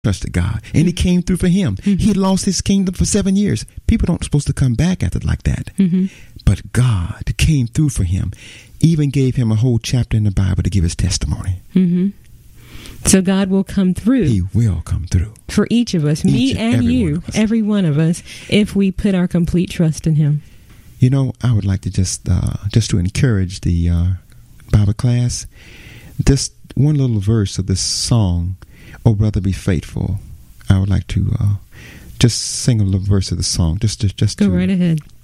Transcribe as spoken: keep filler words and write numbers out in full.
trusted God, and he came through for him. Mm-hmm. He lost his kingdom for seven years. People don't supposed to come back after like that. Mm-hmm. But God came through for him, even gave him a whole chapter in the Bible to give his testimony. Mm-hmm. So God will come through. He will come through. For each of us, each me and, and you, every one of us, if we put our complete trust in him. You know, I would like to just, uh, just to encourage the uh, Bible class, just one little verse of this song, "Oh, Brother, Be Faithful." I would like to uh, just sing a little verse of the song. Just to, just Go to, right ahead.